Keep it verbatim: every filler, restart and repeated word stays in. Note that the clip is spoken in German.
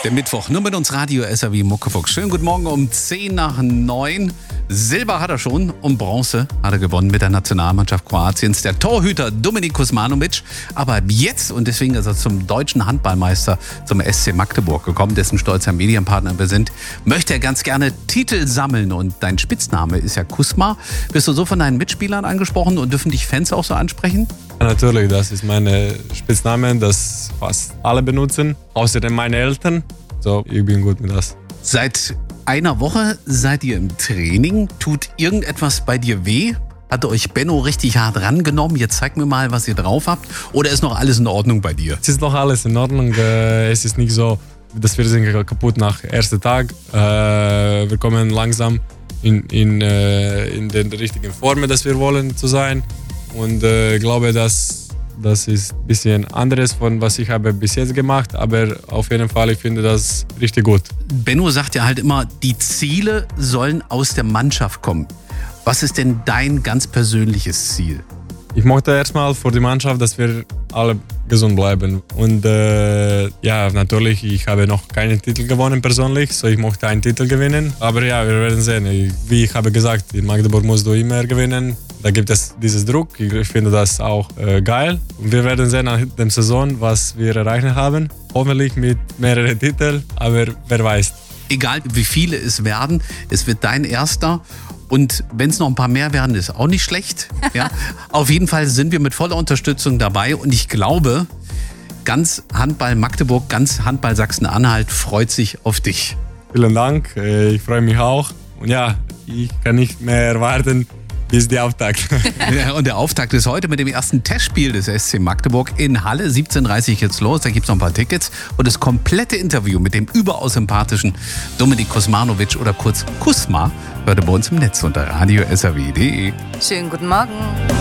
Der Mittwoch, nur mit uns Radio S R W Muckefuchs. Schönen guten Morgen um zehn nach neun. Silber hat er schon und Bronze hat er gewonnen mit der Nationalmannschaft Kroatiens. Der Torhüter Dominik Kuzmanovic. Aber jetzt, und deswegen ist er zum deutschen Handballmeister, zum S C Magdeburg gekommen, dessen stolzer Medienpartner wir sind, möchte er ganz gerne Titel sammeln. Und dein Spitzname ist ja Kuzma. Bist du so von deinen Mitspielern angesprochen und dürfen dich Fans auch so ansprechen? Ja, natürlich, das ist mein Spitzname, das fast alle benutzen, außerdem meine Eltern. So, ich bin gut mit das. Seit einer Woche seid ihr im Training. Tut irgendetwas bei dir weh? Hat euch Benno richtig hart rangenommen? Jetzt zeig mir mal, was ihr drauf habt. Oder ist noch alles in Ordnung bei dir? Es ist noch alles in Ordnung. Es ist nicht so, dass wir sind kaputt nach ersten Tag. Wir kommen langsam in, in, in den richtigen Form, dass wir wollen zu sein. Und ich glaube, dass das ist ein bisschen anderes von was ich habe bis jetzt gemacht, aber auf jeden Fall, ich finde das richtig gut. Benno sagt ja halt immer, die Ziele sollen aus der Mannschaft kommen. Was ist denn dein ganz persönliches Ziel? Ich möchte erstmal für die Mannschaft, dass wir alle gesund bleiben. Und äh, ja, natürlich, ich habe noch keinen Titel gewonnen persönlich, so ich möchte einen Titel gewinnen. Aber ja, wir werden sehen. Wie ich habe gesagt, in Magdeburg musst du immer gewinnen. Da gibt es diesen Druck. Ich finde das auch äh, geil. Und wir werden sehen nach der Saison, was wir erreichen haben. Hoffentlich mit mehreren Titeln, aber wer weiß. Egal wie viele es werden, es wird dein erster. Und wenn es noch ein paar mehr werden, ist auch nicht schlecht. Ja? Auf jeden Fall sind wir mit voller Unterstützung dabei. Und ich glaube, ganz Handball Magdeburg, ganz Handball Sachsen-Anhalt freut sich auf dich. Vielen Dank, ich freue mich auch. Und ja, ich kann nicht mehr erwarten, bis der Auftakt. Ja, und der Auftakt ist heute mit dem ersten Testspiel des S C Magdeburg in Halle. siebzehn Uhr dreißig geht's los, da gibt es noch ein paar Tickets. Und das komplette Interview mit dem überaus sympathischen Dominik Kuzmanovic oder kurz Kuzma hört ihr bei uns im Netz unter radio s r w punkt d e. Schönen guten Morgen.